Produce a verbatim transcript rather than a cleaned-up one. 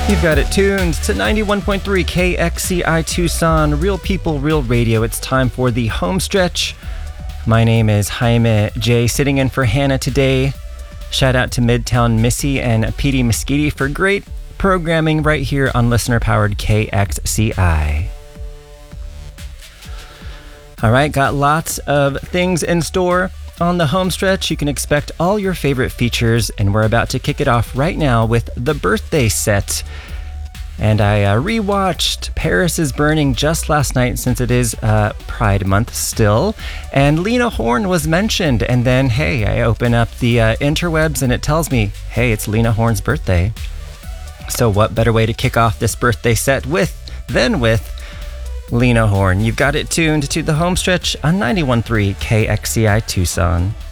You've got it tuned to ninety-one point three K X C I Tucson, Real People, Real Radio. It's time for the home stretch. My name is Jaime J, sitting in for Hannah today. Shout out to Midtown Missy and Petey Mesquite for great programming right here on listener-powered K X C I. All right, got lots of things in store. On the home stretch, you can expect all your favorite features, and we're about to kick it off right now with the birthday set. And I uh, rewatched Paris is Burning just last night, since it is uh, Pride Month still, and Lena Horne was mentioned. And then, hey, I open up the uh, interwebs and it tells me, hey, it's Lena Horne's birthday. So what better way to kick off this birthday set with than with Lena Horne? You've got it tuned to the home stretch on ninety-one point three K X C I Tucson.